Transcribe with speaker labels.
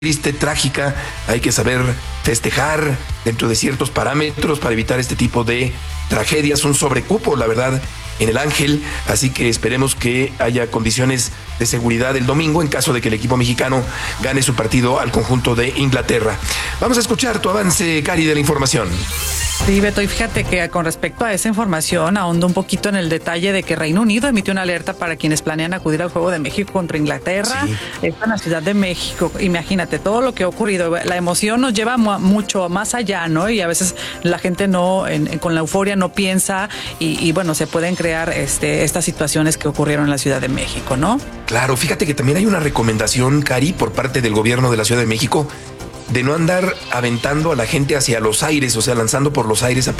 Speaker 1: triste, trágica. Hay que saber festejar dentro de ciertos parámetros para evitar este tipo de tragedias. Un sobrecupo, la verdad, en el Ángel, así que esperemos que haya condiciones de seguridad el domingo en caso de que el equipo mexicano gane su partido al conjunto de Inglaterra. Vamos a escuchar tu avance, Cari, de la información.
Speaker 2: Sí, Beto, y fíjate que con respecto a esa información, ahondo un poquito en el detalle de que Reino Unido emitió una alerta para quienes planean acudir al Juego de México contra Inglaterra. Sí. Está en la Ciudad de México. Imagínate todo lo que ha ocurrido. La emoción nos lleva mucho más allá, ¿no? Y a veces la gente no, con la euforia no piensa y bueno, se pueden crear estas situaciones que ocurrieron en la Ciudad de México, ¿no?
Speaker 1: Claro, fíjate que también hay una recomendación, Cari, por parte del gobierno de la Ciudad de México de no andar aventando a la gente hacia los aires, o sea, lanzando por los aires a